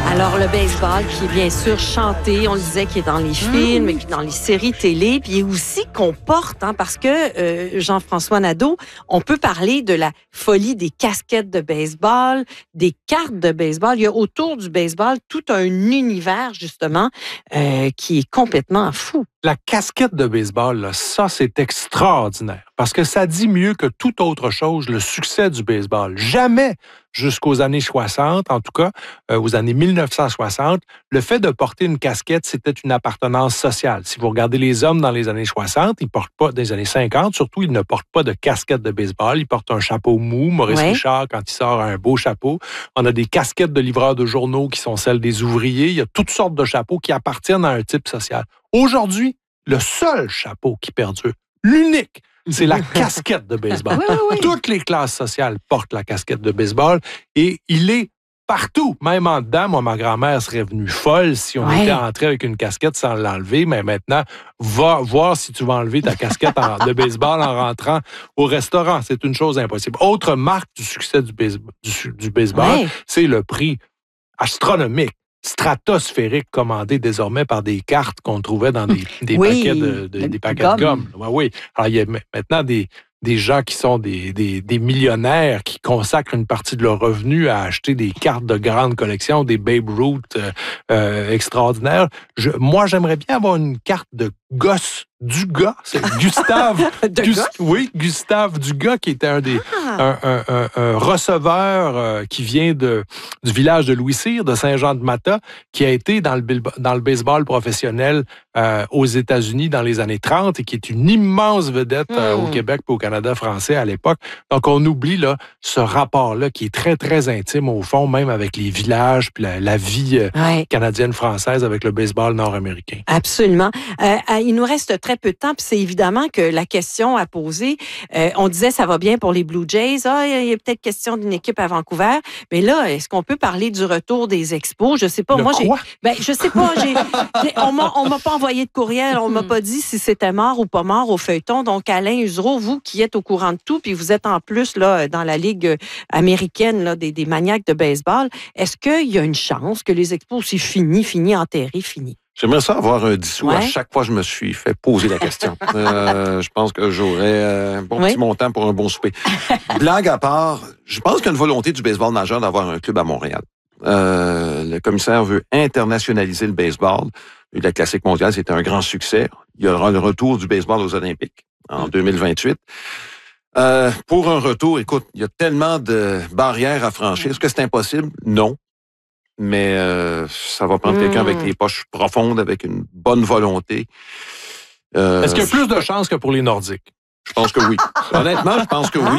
Alors, le baseball qui est bien sûr chanté, on le disait, qui est dans les films, qui est dans les séries télé, puis aussi qu'on porte, parce que Jean-François Nadeau, on peut parler de la folie des casquettes de baseball, des cartes de baseball. Il y a autour du baseball tout un univers, justement, qui est complètement fou. La casquette de baseball, là, ça, c'est extraordinaire parce que ça dit mieux que toute autre chose le succès du baseball. Jamais, jusqu'aux années 60, en tout cas, aux années 1960, le fait de porter une casquette, c'était une appartenance sociale. Si vous regardez les hommes dans les années 60, ils portent pas, dans les années 50, surtout, ils ne portent pas de casquette de baseball. Ils portent un chapeau mou. Maurice Richard, quand il sort un beau chapeau. On a des casquettes de livreurs de journaux qui sont celles des ouvriers. Il y a toutes sortes de chapeaux qui appartiennent à un type social. Aujourd'hui, le seul chapeau qui perdure, l'unique, c'est la casquette de baseball. Oui. Toutes les classes sociales portent la casquette de baseball et il est partout, même en dedans. Moi, ma grand-mère serait venue folle si on était entré avec une casquette sans l'enlever, mais maintenant, va voir si tu vas enlever ta casquette de baseball en rentrant au restaurant. C'est une chose impossible. Autre marque du succès du baseball, c'est le prix astronomique, stratosphérique, commandé désormais par des cartes qu'on trouvait dans des paquets de gomme. Oui. Alors, il y a maintenant des gens qui sont des millionnaires qui consacrent une partie de leur revenu à acheter des cartes de grande collection, des Babe Ruth extraordinaires. Moi, j'aimerais bien avoir une carte de gosse du gars, c'est Gustave. Gustave Dugas, qui était un receveur qui vient du village de Louis-Cyr, de Saint-Jean-de-Mata, qui a été dans le baseball professionnel aux États-Unis dans les années 30 et qui est une immense vedette au Québec et au Canada français à l'époque. Donc, on oublie là, ce rapport-là qui est très, très intime au fond, même avec les villages puis la vie canadienne-française avec le baseball nord-américain. Absolument. Il nous reste très peu de temps, puis c'est évidemment que la question à poser, on disait ça va bien pour les Blue Jays, il y a peut-être question d'une équipe à Vancouver, mais là, est-ce qu'on peut parler du retour des expos? Je sais pas. Je sais pas. On m'a pas envoyé de courriel, on m'a pas dit si c'était mort ou pas mort au feuilleton. Donc, Alain Usereau, vous qui êtes au courant de tout, puis vous êtes en plus là dans la Ligue américaine là, des maniaques de baseball, est-ce qu'il y a une chance que les expos aussi fini, enterrés, fini? J'aimerais ça avoir un dissous à chaque fois que je me suis fait poser la question. Je pense que j'aurais un bon petit montant pour un bon souper. Blague à part, je pense qu'il y a une volonté du baseball majeur d'avoir un club à Montréal. Le commissaire veut internationaliser le baseball. La Classique mondiale, c'était un grand succès. Il y aura le retour du baseball aux Olympiques en 2028. Pour un retour, écoute, il y a tellement de barrières à franchir. Est-ce que c'est impossible? Non. Mais ça va prendre quelqu'un avec les poches profondes, avec une bonne volonté. Est-ce qu'il y a plus de chances que pour les Nordiques? Je pense que oui. Honnêtement, je pense que oui.